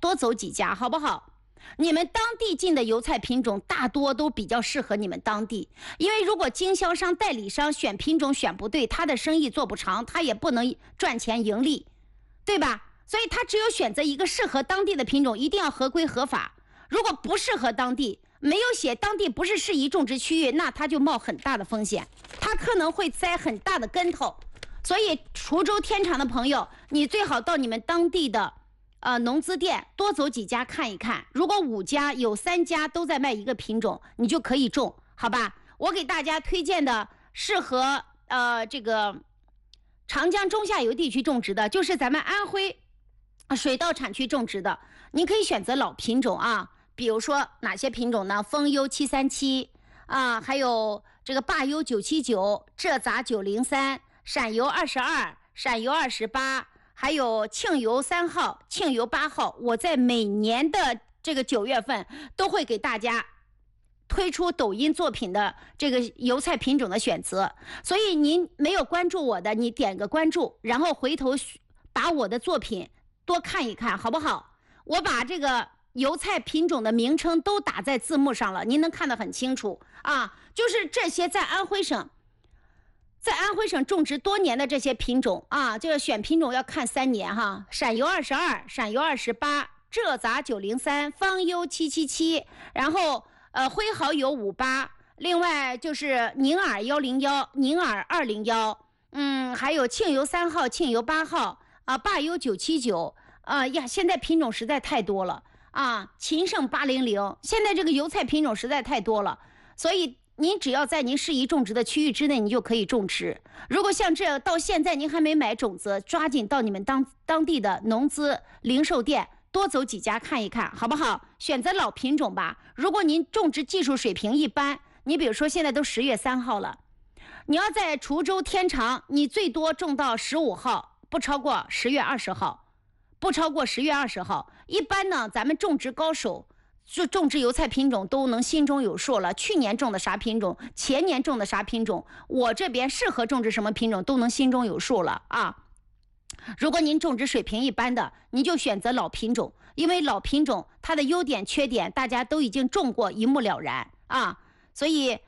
多走几家，好不好？你们当地进的油菜品种大多都比较适合你们当地，因为如果经销商、代理商选品种选不对，他的生意做不长，他也不能赚钱盈利，对吧？所以他只有选择一个适合当地的品种，一定要合规合法。如果不适合当地，没有写当地不是适宜种植区域，那他就冒很大的风险，他可能会栽很大的跟头。所以滁州天长的朋友，你最好到你们当地的农资店多走几家看一看，如果5家有3家都在卖一个品种，你就可以种，好吧？我给大家推荐的适合这个长江中下游地区种植的，就是咱们安徽水稻产区种植的，你可以选择老品种啊，比如说哪些品种呢？丰优737啊，还有这个霸优979、浙杂903、陕优22、陕优28，还有庆油3号、庆油8号。我在每年的这个9月份都会给大家推出抖音作品的这个油菜品种的选择，所以您没有关注我的，你点个关注，然后回头把我的作品多看一看，好不好？我把这个油菜品种的名称都打在字幕上了，您能看得很清楚啊。就是这些在安徽省种植多年的这些品种啊，这个选品种要看3年哈。陕优22、陕优28、浙杂903、方优777，然后辉豪油58，另外就是宁尔101、宁尔201，还有庆油3号、庆油8号啊，霸优979呀，现在品种实在太多了啊，秦盛800，现在这个油菜品种实在太多了，所以您只要在您适宜种植的区域之内，你就可以种植。如果像这到现在您还没买种子，抓紧到你们当地的农资零售店多走几家看一看，好不好？选择老品种吧。如果您种植技术水平一般，你比如说现在都10月3号了，你要在滁州天长，你最多种到15号，不超过10月20号，不超过10月20号。一般呢，咱们种植高手就种植油菜品种都能心中有数了，去年种的啥品种，前年种的啥品种，我这边适合种植什么品种都能心中有数了啊。如果您种植水平一般的，您就选择老品种，因为老品种它的优点缺点大家都已经种过一目了然啊。所以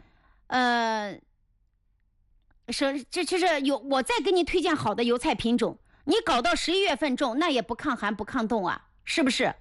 这就是我再给你推荐好的油菜品种，你搞到11月份种，那也不抗寒不抗冻啊，是不是？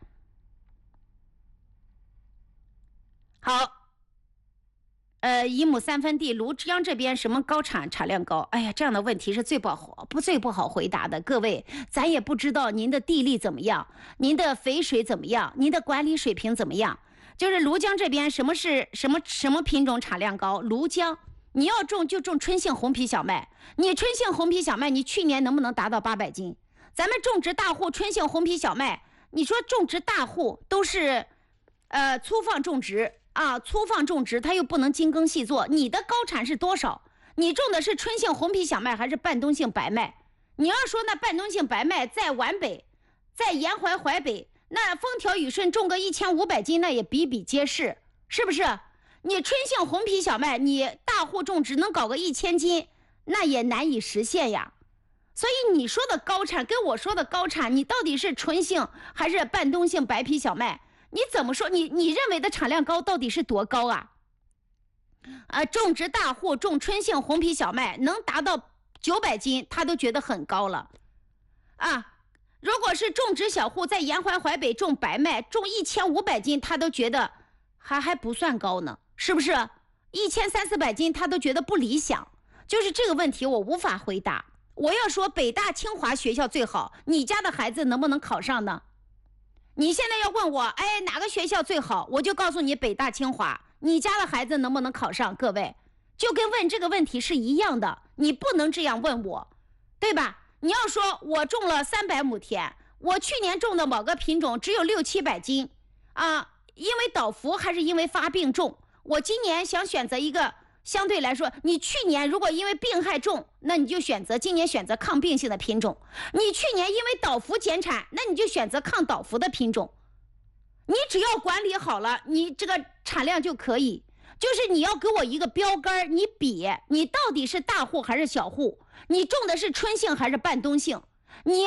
好，1亩3分地，庐江这边什么高产量高？哎呀，这样的问题是最不好回答的。各位，咱也不知道您的地力怎么样，您的肥水怎么样，您的管理水平怎么样。就是庐江这边什么品种产量高？庐江你要种就种春杏红皮小麦，你春杏红皮小麦，你去年能不能达到800斤？咱们种植大户春杏红皮小麦，你说种植大户都是粗放种植。粗放种植它又不能精耕细作，你的高产是多少？你种的是春杏红皮小麦还是半冬杏白麦？你要说那半冬杏白麦在皖北，在沿淮北，那风调雨顺种个1500斤那也比比皆是，是不是？你春杏红皮小麦你大户种植能搞个1000斤，那也难以实现呀。所以你说的高产跟我说的高产，你到底是纯杏还是半冬杏白皮小麦？你怎么说？你认为的产量高到底是多高啊？种植大户种春杏红皮小麦能达到900斤，他都觉得很高了啊。如果是种植小户在沿淮北种白麦，种1500斤，他都觉得还不算高呢，是不是？1300-400斤他都觉得不理想。就是这个问题我无法回答。我要说北大清华学校最好，你家的孩子能不能考上呢？你现在要问我，哪个学校最好，我就告诉你北大清华。你家的孩子能不能考上？各位，就跟问这个问题是一样的，你不能这样问我，对吧？你要说我种了300亩田，我去年种的某个品种只有600-700斤啊，因为倒伏还是因为发病重？我今年想选择一个相对来说，你去年如果因为病害重，那你就今年选择抗病性的品种；你去年因为倒伏减产，那你就选择抗倒伏的品种。你只要管理好了，你这个产量就可以。就是你要给我一个标杆，你比你到底是大户还是小户，你种的是春杏还是半冬杏，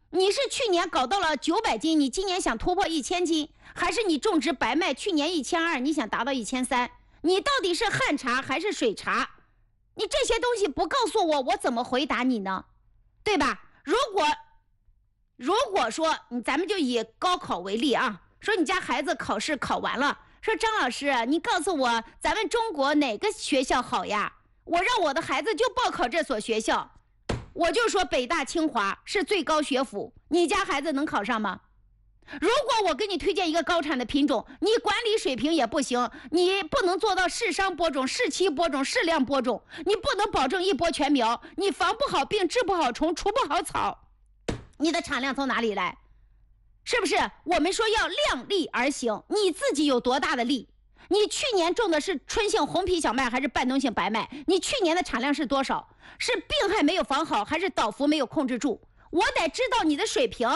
你是去年搞到了900斤，你今年想突破1000斤，还是你种植白麦去年1200，你想达到1300？你到底是旱茶还是水茶？你这些东西不告诉我，我怎么回答你呢？对吧？如果说咱们就以高考为例啊，说你家孩子考试考完了，说张老师，你告诉我咱们中国哪个学校好呀？我让我的孩子就报考这所学校，我就说北大清华是最高学府，你家孩子能考上吗？如果我给你推荐一个高产的品种，你管理水平也不行，你不能做到适商播种、适期播种、适量播种，你不能保证一播全苗，你防不好病、治不好虫、除不好草，你的产量从哪里来？是不是？我们说要量力而行，你自己有多大的力？你去年种的是春性红皮小麦还是半冬性白麦？你去年的产量是多少？是病害没有防好，还是倒伏没有控制住？我得知道你的水平，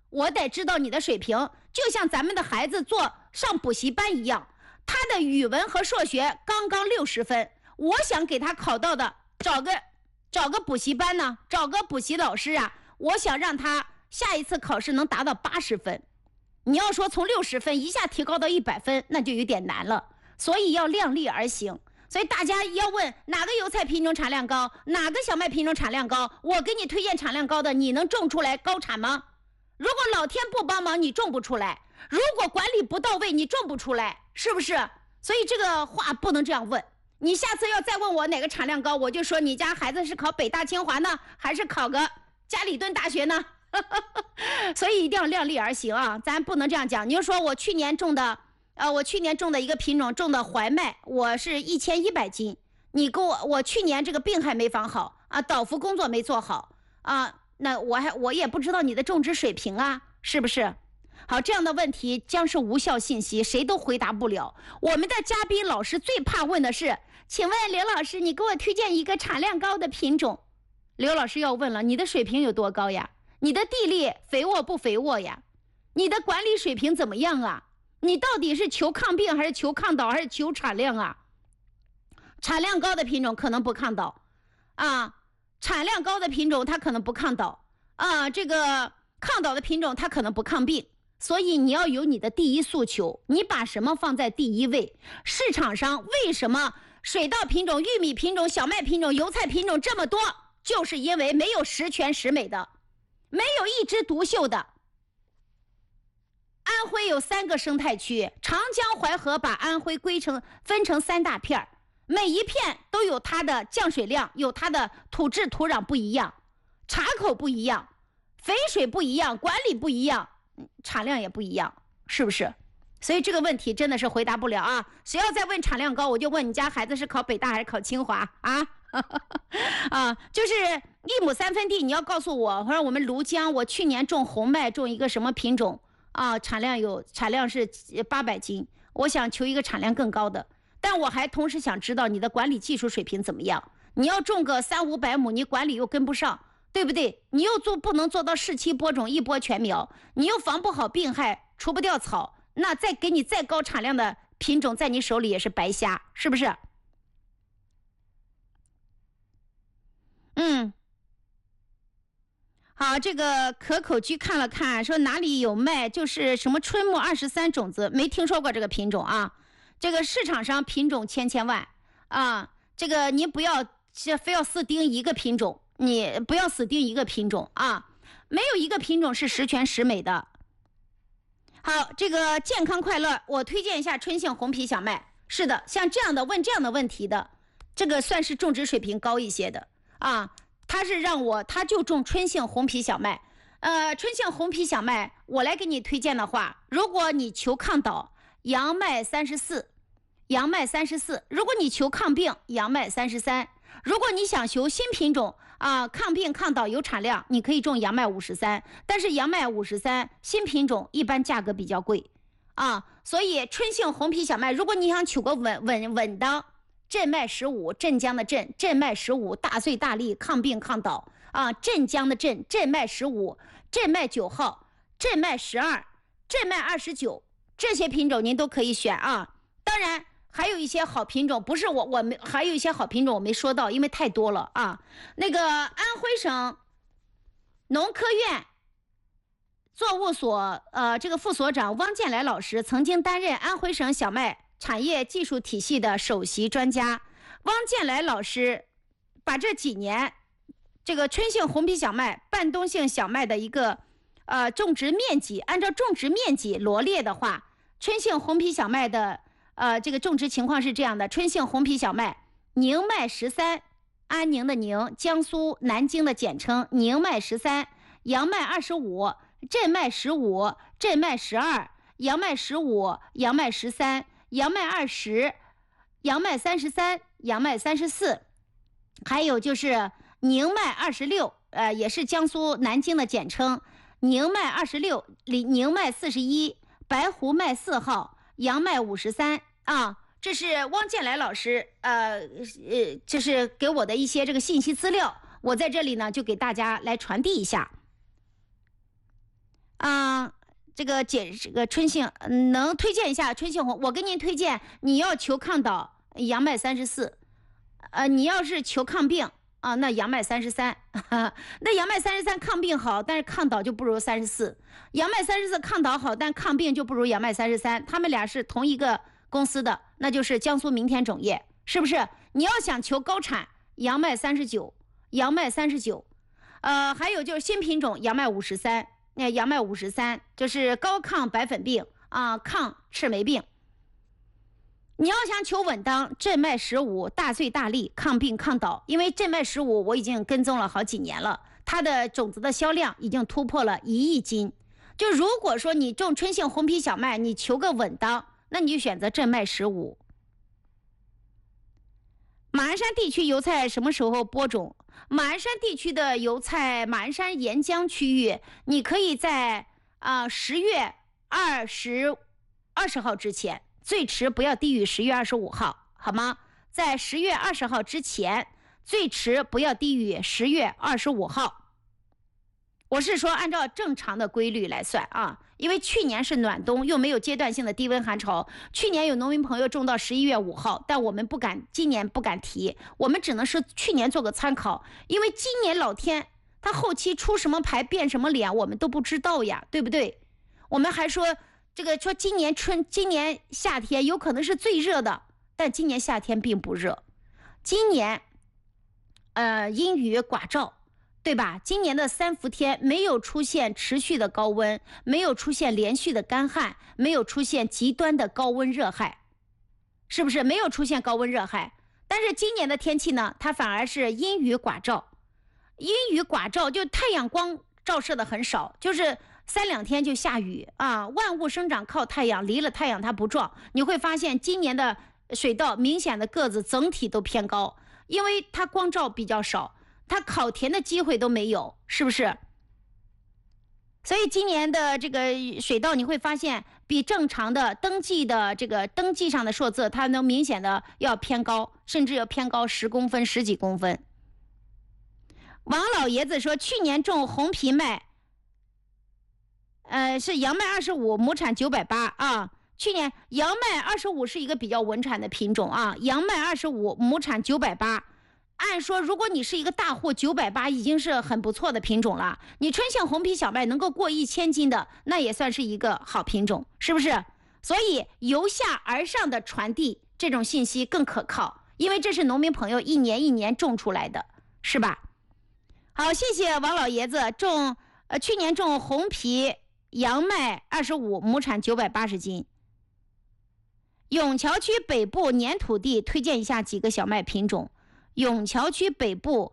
就像咱们的孩子上补习班一样，他的语文和数学刚刚60分，我想给他考到的，找个补习班呢，找个补习老师啊，我想让他下一次考试能达到80分。你要说从60分一下提高到100分，那就有点难了，所以要量力而行。所以大家要问哪个油菜品种产量高，哪个小麦品种产量高，我给你推荐产量高的，你能种出来高产吗？如果老天不帮忙，你种不出来；如果管理不到位，你种不出来，是不是？所以这个话不能这样问。你下次要再问我哪个产量高，我就说你家孩子是考北大清华呢，还是考个加里敦大学呢？所以一定要量力而行啊，咱不能这样讲。你就说我去年种的一个品种种的怀麦，我是1100斤，你给我去年这个病还没防好啊，倒伏工作没做好啊，那我也不知道你的种植水平啊，是不是？好，这样的问题将是无效信息，谁都回答不了。我们的嘉宾老师最怕问的是，请问刘老师，你给我推荐一个产量高的品种。刘老师要问了，你的水平有多高呀？你的地力肥沃不肥沃呀？你的管理水平怎么样啊？你到底是求抗病还是求抗倒还是求产量啊？产量高的品种可能不抗倒啊，产量高的品种它可能不抗倒啊，这个抗倒的品种它可能不抗病。所以你要有你的第一诉求，你把什么放在第一位？市场上为什么水稻品种、玉米品种、小麦品种、油菜品种这么多？就是因为没有十全十美的，没有一枝独秀的。安徽有3个生态区，长江淮河把安徽分成3大片，每一片都有它的降水量，有它的土质土壤不一样，茶口不一样，肥水不一样，管理不一样，产量也不一样，是不是？所以这个问题真的是回答不了啊！谁要再问产量高，我就问你家孩子是考北大还是考清华啊？就是1亩3分地，你要告诉我，或者我们庐江，我去年种红麦，种一个什么品种啊？产量是800斤，我想求一个产量更高的，但我还同时想知道你的管理技术水平怎么样。你要种个300-500亩，你管理又跟不上，对不对？你又不能做到适期播种、一播全苗，你又防不好病害，除不掉草，那再给你再高产量的品种在你手里也是白瞎，是不是？好，这个可口居看了看，说哪里有卖，就是什么春木23种子，没听说过这个品种啊。这个市场上品种千万啊，这个你不要非要死盯一个品种，你不要死盯一个品种啊，没有一个品种是十全十美的。好，这个健康快乐，我推荐一下春性红皮小麦。是的，像这样的问这样的问题的，这个算是种植水平高一些的啊。他就种春性红皮小麦，春性红皮小麦，我来给你推荐的话，如果你求抗倒，杨麦34，如果你求抗病，杨麦33，如果你想求新品种啊，抗病抗倒有产量，你可以种杨麦53，但是杨麦53新品种一般价格比较贵啊，所以春性红皮小麦，如果你想求个稳当。镇麦15，镇江的镇麦15，大穗大粒，抗病抗倒啊！镇江的镇麦15，镇麦9号，镇麦12，镇麦29，这些品种您都可以选啊。当然还有一些好品种，不是我没还有一些好品种我没说到，因为太多了啊。那个安徽省农科院作物所这个副所长汪建来老师曾经担任安徽省小麦产业技术体系的首席专家。汪建来老师把这几年这个春性红皮小麦、半冬性小麦的一个种植面积，按照种植面积罗列的话，春性红皮小麦的这个种植情况是这样的：春性红皮小麦，宁麦13，安宁的宁，江苏南京的简称，宁麦13，杨麦25，镇麦15，镇麦12，杨麦15，杨麦13，杨麦20，杨麦33，杨麦34，还有就是宁麦26，也是江苏南京的简称，宁麦26，宁麦41，白胡麦4号，杨麦53啊。这是汪建来老师就是给我的一些这个信息资料，我在这里呢就给大家来传递一下。这个春性能推荐一下春性红，我给您推荐，你要求抗倒，杨麦34，你要是求抗病那杨麦33，那杨麦33抗病好，但是抗倒就不如34，杨麦34抗倒好，但抗病就不如杨麦33，他们俩是同一个公司的，那就是江苏明天种业，是不是？你要想求高产，杨麦39，杨麦39，还有就是新品种杨麦53，杨麦53就是高抗白粉病抗赤霉病。你要想求稳当，镇麦15，大穗大粒，抗病抗倒。因为镇麦15我已经跟踪了好几年了，它的种子的销量已经突破了1亿斤。就如果说你种春性红皮小麦，你求个稳当，那你就选择镇麦15。马鞍山地区油菜什么时候播种？马鞍山地区的油菜，马鞍山沿江区域，你可以在10月20号之前，最迟不要低于10月25号，好吗？在10月20号之前，最迟不要低于10月25号。我是说按照正常的规律来算因为去年是暖冬，又没有阶段性的低温寒潮，去年有农民朋友种到11月5号，但我们今年不敢提，我们只能是去年做个参考，因为今年老天他后期出什么牌变什么脸我们都不知道呀，对不对？我们还说说今年夏天有可能是最热的，但今年夏天并不热，今年阴雨寡照，对吧？今年的3伏天没有出现持续的高温，没有出现连续的干旱，没有出现极端的高温热害，是不是？没有出现高温热害，但是今年的天气呢，它反而是阴雨寡照。阴雨寡照就太阳光照射的很少，就是3-2天就下雨万物生长靠太阳，离了太阳它不壮。你会发现今年的水稻明显的个子整体都偏高，因为它光照比较少，它烤田的机会都没有，是不是？所以今年的这个水稻你会发现比正常的登记上的数字，它能明显的要偏高，甚至要偏高10公分、10几公分。王老爷子说，去年种红皮麦是杨麦25，亩产980去年杨麦25是一个比较稳产的品种杨麦25，亩产980。按说如果你是一个大户，980已经是很不错的品种了。你春性红皮小麦能够过1000斤的，那也算是一个好品种，是不是？所以由下而上的传递这种信息更可靠，因为这是农民朋友一年一年种出来的，是吧？好，谢谢王老爷子。去年种红皮杨麦25，亩产980斤。永桥区北部粘土地推荐一下几个小麦品种。永桥区北部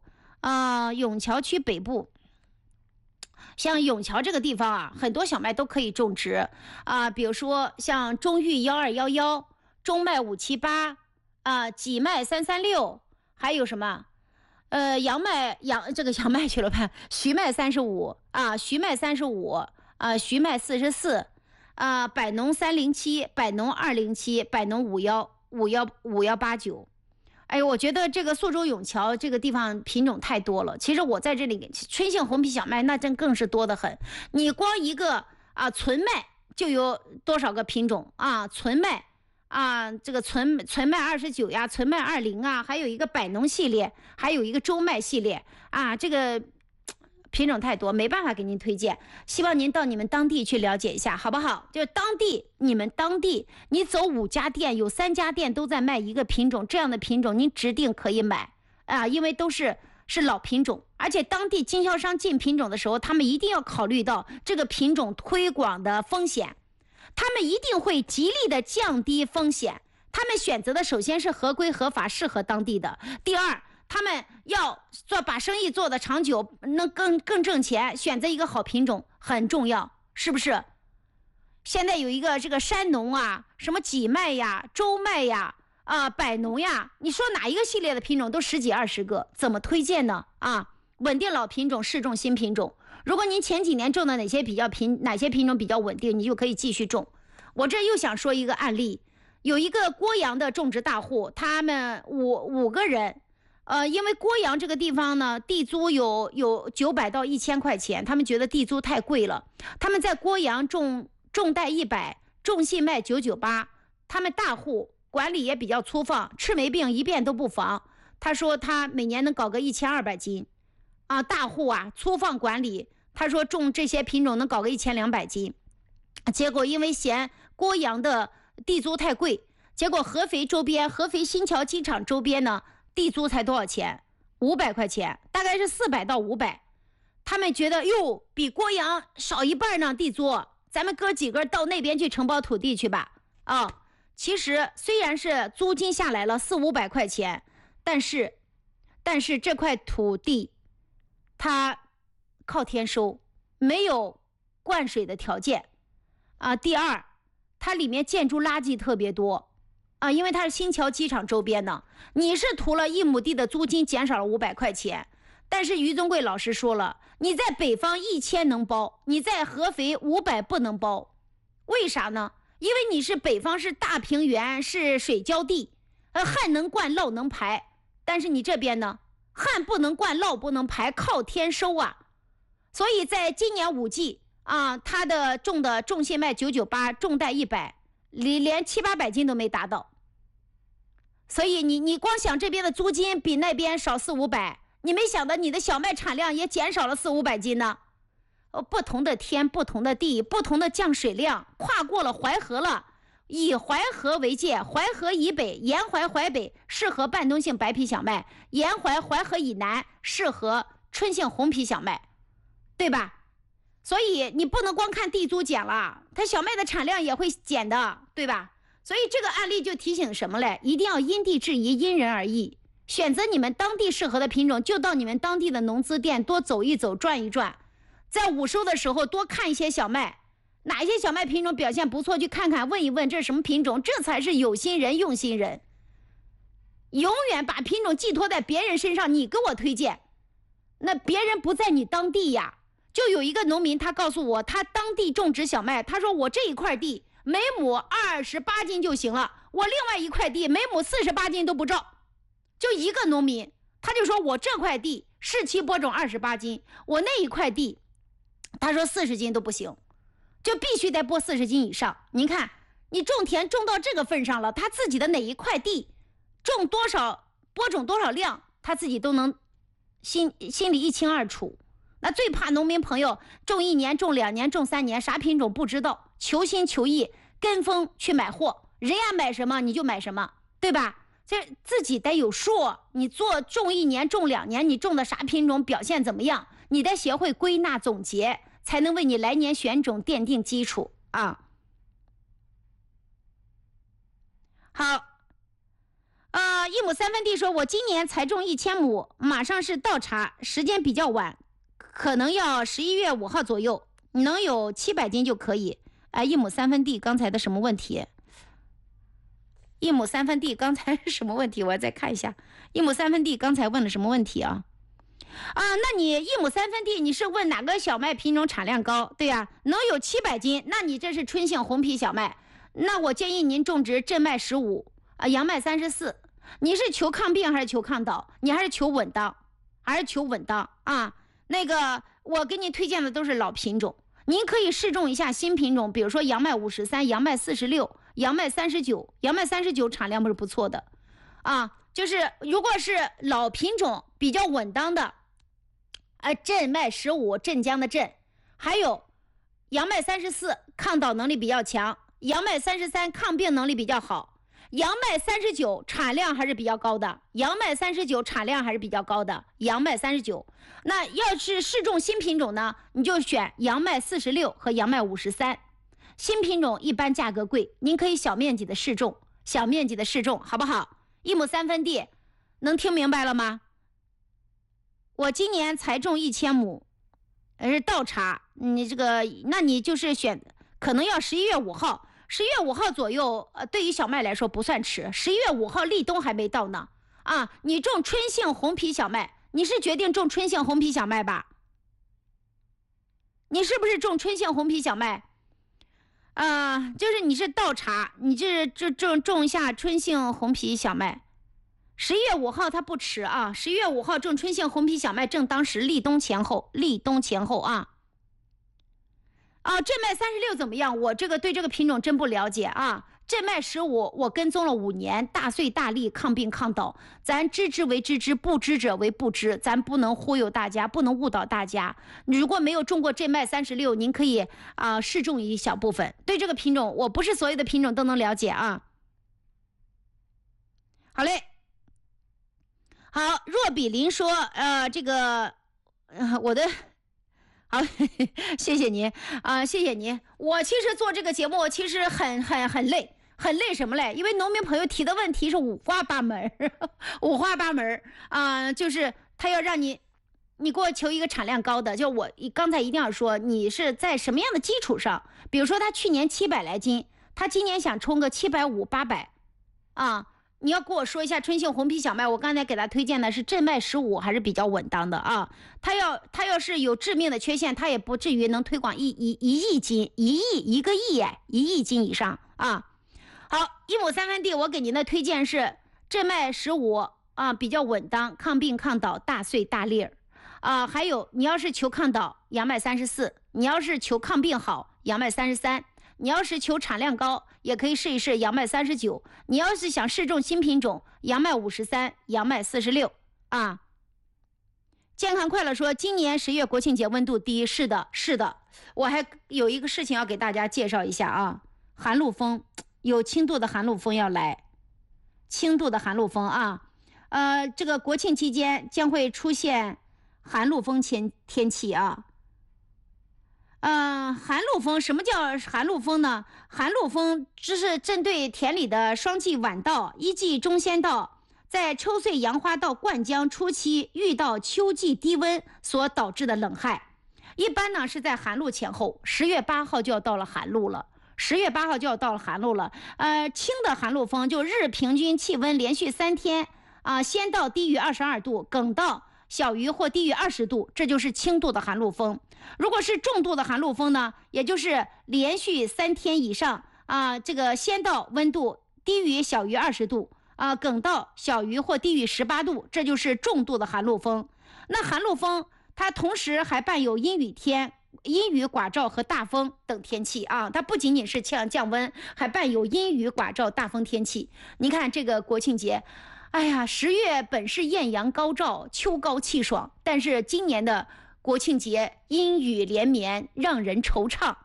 像永桥这个地方很多小麦都可以种植比如说像中玉1211、中麦578己麦336，还有什么杨麦去了吧，徐麦35徐麦35徐麦44百农307、百农207、百农5189。哎呦，我觉得这个苏州永桥这个地方品种太多了。其实我在这里春性红皮小麦那真更是多得很。你光一个纯麦就有多少个品种纯麦这个纯麦29呀，纯麦20还有一个百农系列，还有一个周麦系列这个品种太多，没办法给您推荐。希望您到你们当地去了解一下，好不好？就是你们当地，你走5家店，有3家店都在卖一个品种，这样的品种您指定可以买啊，因为都是老品种，而且当地经销商进品种的时候，他们一定要考虑到这个品种推广的风险，他们一定会极力的降低风险。他们选择的首先是合规合法，适合当地的。第二，他们要把生意做得长久，能更挣钱，选择一个好品种很重要，是不是？现在有一个这个山农啊，什么己麦呀、周麦呀、百农呀，你说哪一个系列的品种都10几20个，怎么推荐呢？稳定老品种，适种新品种。如果您前几年种的哪些品种比较稳定，你就可以继续种。我这又想说一个案例。有一个郭阳的种植大户，他们五个人，因为郭阳这个地方呢，地租有900到1000块钱，他们觉得地租太贵了，他们在郭阳种带100，种信麦998，他们大户管理也比较粗放，赤霉病一遍都不防。他说他每年能搞个1200斤，大户粗放管理，他说种这些品种能搞个1200斤，结果因为嫌郭阳的地租太贵，结果合肥新桥机场周边呢，地租才多少钱？500块钱，大概是400到500。他们觉得比郭阳少一半呢地租，咱们哥几个到那边去承包土地去吧。其实虽然是租金下来了400-500块钱，但是这块土地它靠天收，没有灌水的条件第二，它里面建筑垃圾特别多因为它是新桥机场周边呢。你是图了1亩地的租金减少了500块钱，但是于宗贵老师说了，你在北方1000能包，你在合肥500不能包。为啥呢？因为你是北方，是大平原，是水浇地，旱能灌，涝能排，但是你这边呢，旱不能灌，涝不能排，靠天收所以在今年5季他的种信麦998，种带100，连700-800斤都没达到。所以你光想这边的租金比那边少400-500，你没想到你的小麦产量也减少了400-500斤呢。不同的天，不同的地，不同的降水量，跨过了淮河了，以淮河为界，淮河以北，沿淮淮北适合半冬性白皮小麦，沿淮淮河以南适合春性红皮小麦，对吧？所以你不能光看地租减了，它小麦的产量也会减的，对吧？所以这个案例就提醒什么嘞？一定要因地制宜，因人而异，选择你们当地适合的品种，就到你们当地的农资店多走一走，转一转，在午收的时候多看一些小麦，哪一些小麦品种表现不错，去看看，问一问这是什么品种，这才是有心人用心人。永远把品种寄托在别人身上，你给我推荐，那别人不在你当地呀。就有一个农民，他告诉我，他当地种植小麦，他说我这一块地每亩28斤就行了，我另外一块地每亩48斤都不照。就一个农民，他就说我这块地世期播种28斤，我那一块地他说40斤都不行，就必须得播40斤以上。您看你种田种到这个份上了，他自己的哪一块地种多少播种多少量，他自己都能心里一清二楚。那最怕农民朋友种1年种2年种3年，啥品种不知道，求新求异，跟风去买货，人家买什么你就买什么，对吧？这自己得有数，你种1年种2年，你种的啥品种表现怎么样，你得学会归纳总结，才能为你来年选种奠定基础好，1亩3分地说，我今年才种1000亩，马上是倒茬，时间比较晚，可能要11月5号左右，能有700斤就可以。1亩3分地刚才的什么问题？1亩3分地刚才是什么问题？我再看一下，1亩3分地刚才问了什么问题那你1亩3分地，你是问哪个小麦品种产量高？对呀，能有700斤，那你这是春性红皮小麦。那我建议您种植镇麦15，洋麦34。你是求抗病还是求抗倒？你还是求稳当？那个我给你推荐的都是老品种，您可以试种一下新品种，比如说洋麦53、洋麦46、洋麦39，洋麦39产量不错的就是如果是老品种比较稳当的镇脉15，镇江的镇，还有杨麦34，抗导能力比较强，杨麦33，抗病能力比较好，杨麦39，产量还是比较高的，杨麦39产量还是比较高的，杨麦39。那要是试种新品种呢，你就选杨麦46和杨麦53。新品种一般价格贵，您可以小面积的试种，好不好？1亩3分地，能听明白了吗？我今年才种1000亩，是倒插，你这个，那你就是选，可能要11月5号，11月5号左右，对于小麦来说不算迟，11月5号立冬还没到呢。啊，你种春杏红皮小麦，你是决定种春杏红皮小麦吧？你是不是种春杏红皮小麦？就是你是倒插，你这种一下春杏红皮小麦，11月5号它不迟啊，11月5号种春杏红皮小麦正当时，立冬前后啊。镇麦36怎么样？我对这个品种真不了解啊。镇麦15我跟踪了5年，大穗大粒，抗病抗倒，咱知之为知之，不知者为不知，咱不能忽悠大家，不能误导大家。如果没有种过镇麦36，您可以试种一小部分。对这个品种，我不是所有的品种都能了解啊。好嘞，好，若比林说，这个，我的。好，谢谢您谢谢您。我其实做这个节目其实很累，很累什么嘞？因为农民朋友提的问题是五花八门就是他要让你给我求一个产量高的，就我刚才一定要说，你是在什么样的基础上？比如说他去年700来斤，他今年想冲个750、800你要跟我说一下春杏红皮小麦，我刚才给他推荐的是镇麦15，还是比较稳当的啊。他要是有致命的缺陷，他也不至于能推广一亿斤，1亿斤以上啊。好，1亩3分地，我给您的推荐是镇麦15比较稳当，抗病抗倒，大穗大粒儿还有你要是求抗倒，杨麦34；你要是求抗病好，杨麦33；你要是求产量高，也可以试一试杨麦39；你要是想试种新品种，杨麦53，杨麦46健康快乐说，今年10月国庆节温度低，是的，我还有一个事情要给大家介绍一下啊，寒露风，有轻度的寒露风要来，这个国庆期间将会出现寒露风天气啊。寒露风，什么叫寒露风呢？寒露风只是针对田里的霜季晚稻、一季中先稻，在抽穗杨花到灌浆初期遇到秋季低温所导致的冷害。一般呢是在寒露前后，10月8号就要到了寒露了。轻的寒露风就日平均气温连续3天先稻低于22度，梗稻小于或低于20度，这就是轻度的寒露风。如果是重度的寒露风呢，也就是连续3天以上这个先稻温度低于小于20度梗稻小于或低于18度，这就是重度的寒露风。那寒露风它同时还伴有阴雨天、阴雨寡照和大风等天气它不仅仅是降温，还伴有阴雨寡照、大风天气。你看这个国庆节，哎呀，10月本是艳阳高照，秋高气爽，但是今年的国庆节阴雨连绵，让人惆怅。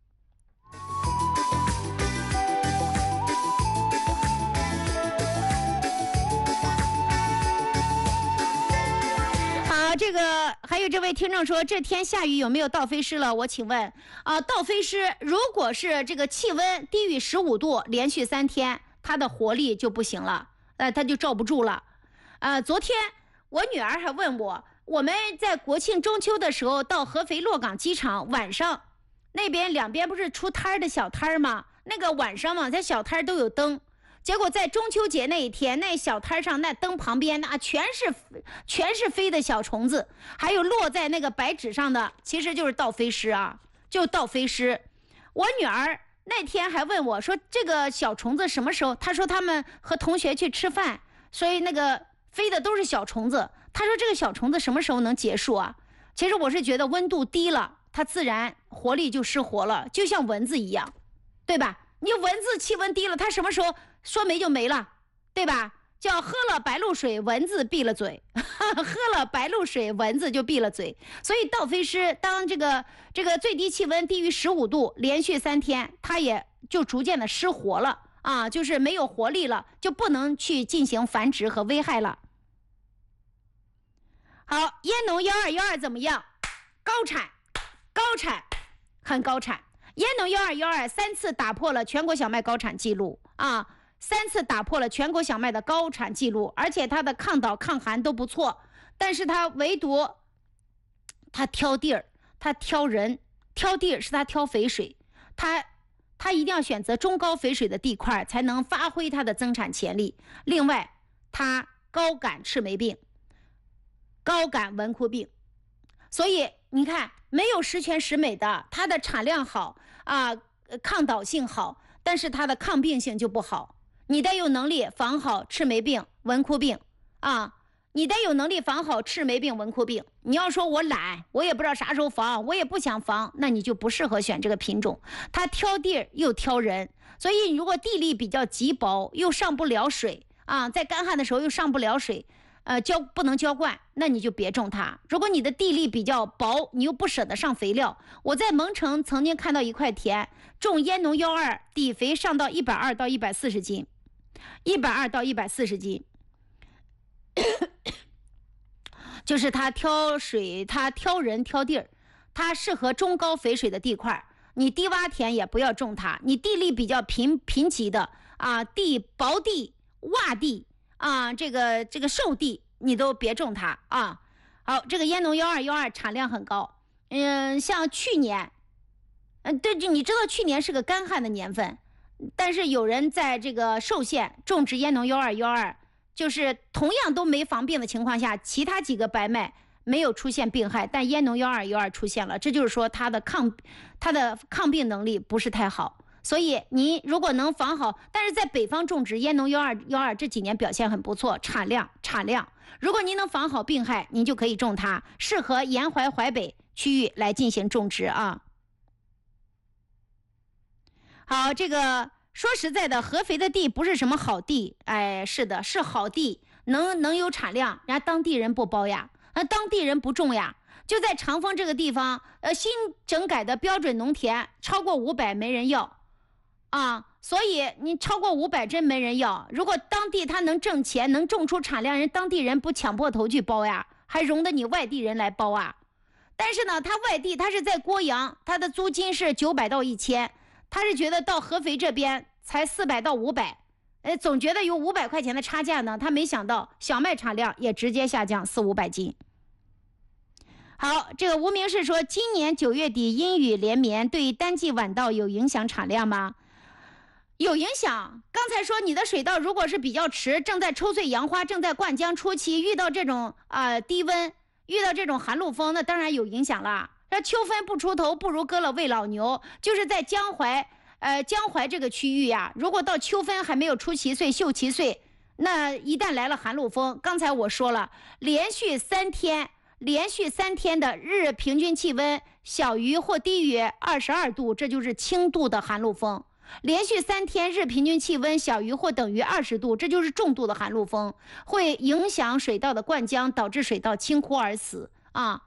好，这个还有这位听众说，这天下雨有没有倒飞湿了？我请问倒飞湿如果是这个气温低于15度，连续3天，它的活力就不行了，它就罩不住了。昨天我女儿还问我们在国庆中秋的时候到合肥洛港机场，晚上那边两边不是出摊的小摊吗？那个晚上嘛，在小摊都有灯，结果在中秋节那一天，那小摊上那灯旁边全是飞的小虫子，还有落在那个白纸上的，其实就是倒飞虱就倒飞虱。我女儿那天还问我说，这个小虫子什么时候？她说他们和同学去吃饭，所以那个飞的都是小虫子。他说这个小虫子什么时候能结束其实我是觉得温度低了，它自然活力就失活了，就像蚊子一样，对吧？你蚊子气温低了，它什么时候说没就没了，对吧？ 叫喝了白露水，蚊子闭了嘴，喝了白露水，蚊子就闭了嘴。所以倒飞狮当这个最低气温低于15度，连续3天，它也就逐渐的失活了啊，就是没有活力了，就不能去进行繁殖和危害了。好，烟农1212怎么样？高产，很高产。烟农1212 3次打破了全国小麦高产记录啊，3次打破了全国小麦的高产记录，而且它的抗倒抗寒都不错，但是它唯独它挑地儿，它挑人，挑地儿是它挑肥水，它一定要选择中高肥水的地块才能发挥它的增产潜力。另外，它高感赤霉病，高感蚊枯病，所以你看没有十全十美的，它的产量好啊，抗倒性好，但是它的抗病性就不好。你得有能力防好赤霉病、蚊枯病啊，你得有能力防好赤霉病、蚊枯病。你要说我懒，我也不知道啥时候防，我也不想防，那你就不适合选这个品种。它挑地又挑人，所以如果地力比较瘠薄，又上不了水啊，在干旱的时候又上不了水，不能浇灌，那你就别种它。如果你的地力比较薄，你又不舍得上肥料，我在蒙城曾经看到一块田种烟农12，底肥上到120到140斤，120到140斤，就是它挑水，它挑人挑地儿，它适合中高肥水的地块。你低洼田也不要种它，你地力比较贫瘠的啊，薄地、洼地啊，这个瘦地你都别种它啊。好，这个烟农1212产量很高，像去年，对，你知道去年是个干旱的年份，但是有人在这个寿县种植烟农1212，就是同样都没防病的情况下，其他几个白麦没有出现病害，但烟农1212出现了，这就是说它的抗病能力不是太好。所以你如果能防好，但是在北方种植烟农1212这几年表现很不错，产量，如果您能防好病害，您就可以种它，适合沿淮淮北区域来进行种植啊。好，这个说实在的，合肥的地不是什么好地，哎，是的，是好地，能有产量，人家当地人不包呀，当地人不种呀。就在长丰这个地方，新整改的标准农田超过500没人要啊，所以你超过500真没人要。如果当地他能挣钱，能种出产量，人当地人不抢破头去包呀，还容得你外地人来包啊？但是呢，他外地他是在郭阳，他的租金是900到1000。他是觉得到合肥这边才400到500，总觉得有500块钱的差价呢。他没想到小麦产量也直接下降400-500斤。好，这个无名氏说，今年9月底阴雨连绵，对单季晚稻有影响产量吗？有影响。刚才说你的水稻如果是比较迟，正在抽穗扬花，正在灌浆初期，遇到这种低温，遇到这种寒露风，那当然有影响了。这秋分不出头，不如割了喂老牛。就是在江淮这个区域呀，如果到秋分还没有出其穗、秀其穗，那一旦来了寒露风，刚才我说了，连续三天的日平均气温小于或低于22度，这就是轻度的寒露风。连续3天日平均气温小于或等于20度，这就是重度的寒露风，会影响水稻的灌浆，导致水稻倾枯而死啊。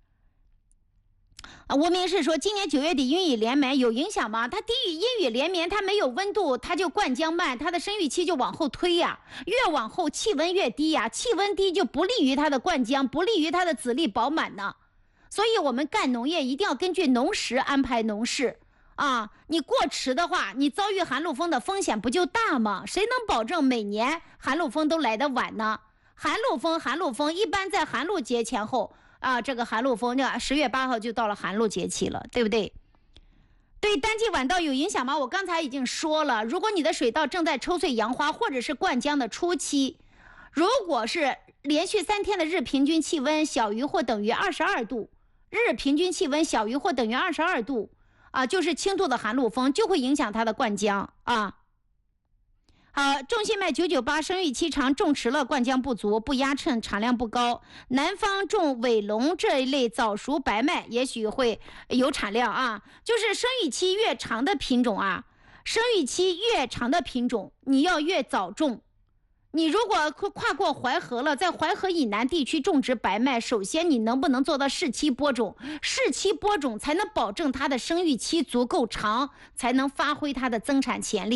无名氏说，今年9月底阴雨连绵有影响吗？它阴雨连绵，它没有温度，它就灌浆慢，它的生育期就往后推呀，越往后气温越低呀，气温低就不利于它的灌浆，不利于它的籽粒饱满呢。所以我们干农业一定要根据农时安排农事啊，你过迟的话，你遭遇寒露风的风险不就大吗？谁能保证每年寒露风都来得晚呢？寒露风一般在寒露节前后啊，这个寒露风10月8号就到了寒露节气了，对不对？对单季晚稻有影响吗？我刚才已经说了，如果你的水稻正在抽穗扬花或者是灌浆的初期，如果是连续3天的日平均气温小于或等于22度，日平均气温小于或等于22度啊，就是轻度的寒露风，就会影响它的灌浆啊。好，种新麦998生育期长，种迟了灌浆不足，不压衬，产量不高。南方种伟龙这一类早熟白麦也许会有产量啊，就是生育期越长的品种啊，你要越早种， 你如果跨过淮河了，在淮河以南地区种植白麦，首先你能不能做到适期播种？适期播种才能保证它的生育期足够长，才能发挥它的增产潜力。